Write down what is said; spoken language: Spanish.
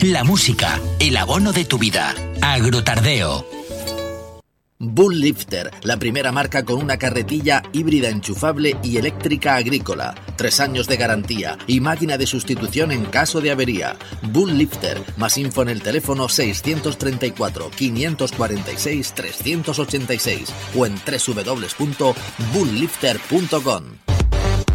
La música, el abono de tu vida. Agrotardeo. Bull Lifter, la primera marca con una carretilla híbrida enchufable y eléctrica agrícola. 3 años de garantía y máquina de sustitución en caso de avería. Bull Lifter. Más info en el teléfono 634-546-386 o en www.bulllifter.com.